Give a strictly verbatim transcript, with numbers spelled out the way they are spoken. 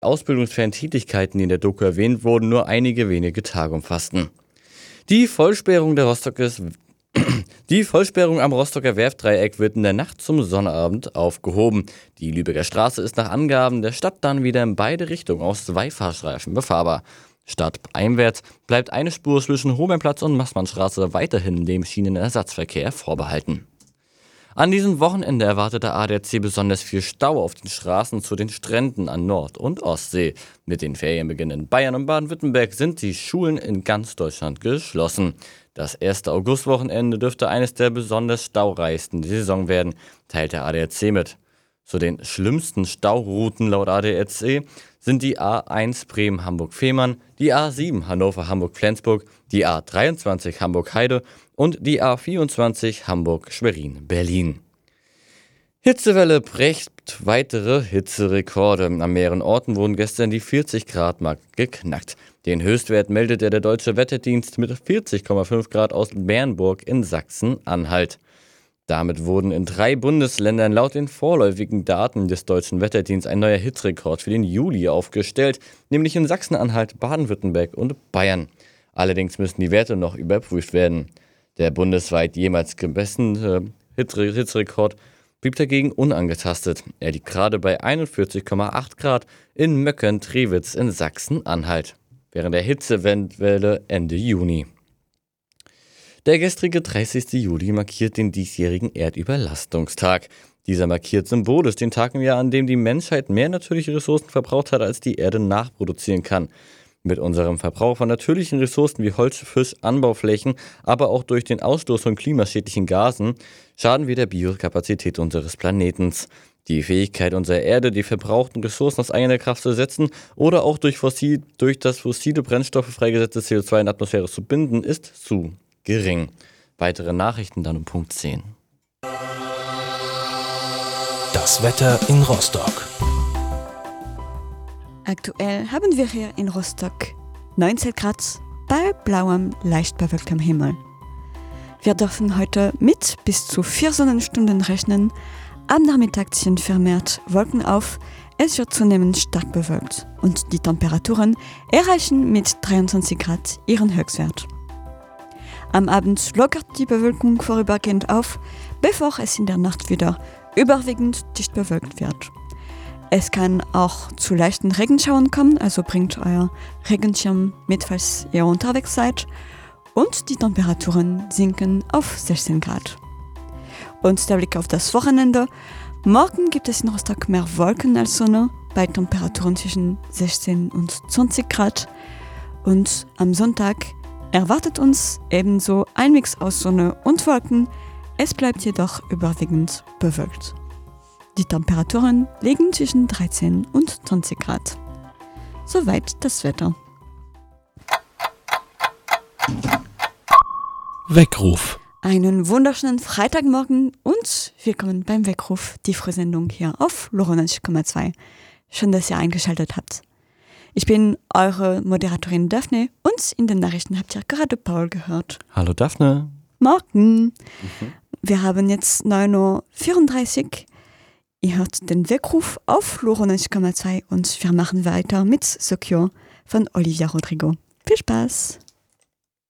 ausbildungsfernen Tätigkeiten, die in der Doku erwähnt wurden, nur einige wenige Tage umfassten. Die Vollsperrung der Rostockes Die Vollsperrung am Rostocker Werftdreieck wird in der Nacht zum Sonnabend aufgehoben. Die Lübecker Straße ist nach Angaben der Stadt dann wieder in beide Richtungen aus zwei Fahrstreifen befahrbar. Stadteinwärts bleibt eine Spur zwischen Hohmannplatz und Maßmannstraße weiterhin dem Schienenersatzverkehr vorbehalten. An diesem Wochenende erwartet der A D A C besonders viel Stau auf den Straßen zu den Stränden an Nord- und Ostsee. Mit den Ferienbeginn in Bayern und Baden-Württemberg sind die Schulen in ganz Deutschland geschlossen. Das erste Augustwochenende dürfte eines der besonders staureichsten der Saison werden, teilt der A D A C mit. Zu den schlimmsten Staurouten laut A D A C sind die A eins Bremen-Hamburg-Fehmarn, die A sieben Hannover-Hamburg-Flensburg, die A dreiundzwanzig Hamburg-Heide und die A vierundzwanzig Hamburg-Schwerin-Berlin. Hitzewelle bricht weitere Hitzerekorde. An mehreren Orten wurden gestern die vierzig Grad Marke geknackt. Den Höchstwert meldete der Deutsche Wetterdienst mit vierzig Komma fünf Grad aus Bernburg in Sachsen-Anhalt. Damit wurden in drei Bundesländern laut den vorläufigen Daten des Deutschen Wetterdienstes ein neuer Hitzerekord für den Juli aufgestellt, nämlich in Sachsen-Anhalt, Baden-Württemberg und Bayern. Allerdings müssen die Werte noch überprüft werden. Der bundesweit jemals gemessene Hitzerekord blieb dagegen unangetastet. Er liegt gerade bei einundvierzig Komma acht Grad in Möckern-Trewitz in Sachsen-Anhalt, während der Hitzewelle Ende Juni. Der gestrige dreißigste Juli markiert den diesjährigen Erdüberlastungstag. Dieser markiert symbolisch den Tag im Jahr, an dem die Menschheit mehr natürliche Ressourcen verbraucht hat, als die Erde nachproduzieren kann. Mit unserem Verbrauch von natürlichen Ressourcen wie Holz, Fisch, Anbauflächen, aber auch durch den Ausstoß von klimaschädlichen Gasen schaden wir der Biokapazität unseres Planetens. Die Fähigkeit unserer Erde, die verbrauchten Ressourcen aus eigener Kraft zu ersetzen oder auch durch, fossil, durch das fossile Brennstoffe freigesetzte C O zwei in der Atmosphäre zu binden, ist zu gering. Weitere Nachrichten dann um Punkt zehn. Das Wetter in Rostock. Aktuell haben wir hier in Rostock neunzehn Grad bei blauem, leicht bewölktem Himmel. Wir dürfen heute mit bis zu vier Sonnenstunden rechnen. Am Nachmittag ziehen vermehrt Wolken auf. Es wird zunehmend stark bewölkt und die Temperaturen erreichen mit dreiundzwanzig Grad ihren Höchstwert. Am Abend lockert die Bewölkung vorübergehend auf, bevor es in der Nacht wieder überwiegend dicht bewölkt wird. Es kann auch zu leichten Regenschauern kommen, also bringt euer Regenschirm mit, falls ihr unterwegs seid. Und die Temperaturen sinken auf sechzehn Grad. Und der Blick auf das Wochenende. Morgen gibt es in Rostock mehr Wolken als Sonne, bei Temperaturen zwischen sechzehn und zwanzig Grad. Und am Sonntag erwartet uns ebenso ein Mix aus Sonne und Wolken. Es bleibt jedoch überwiegend bewölkt. Die Temperaturen liegen zwischen dreizehn und zwanzig Grad. Soweit das Wetter. Weckruf. Einen wunderschönen Freitagmorgen und willkommen beim Weckruf, die Frühsendung hier auf Lora neunzig Komma zwei. Schön, dass ihr eingeschaltet habt. Ich bin eure Moderatorin Daphne und in den Nachrichten habt ihr gerade Paul gehört. Hallo Daphne. Morgen. Mhm. Wir haben jetzt neun Uhr vierunddreißig. Ihr hört den Weckruf auf Lora neunzig Komma zwei und wir machen weiter mit Secure von Olivia Rodrigo. Viel Spaß!